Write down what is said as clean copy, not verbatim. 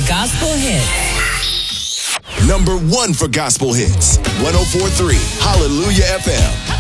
gospel hits. Number 1 for gospel hits. 104.3 Hallelujah FM.